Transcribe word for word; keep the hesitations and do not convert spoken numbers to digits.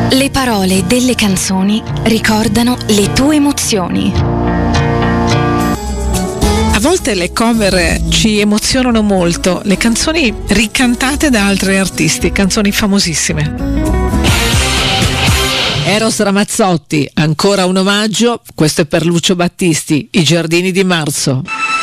Le parole delle canzoni ricordano le tue emozioni. A volte le cover ci emozionano molto, le canzoni ricantate da altri artisti, canzoni famosissime. Eros Ramazzotti, ancora un omaggio, questo è per Lucio Battisti, I giardini di marzo.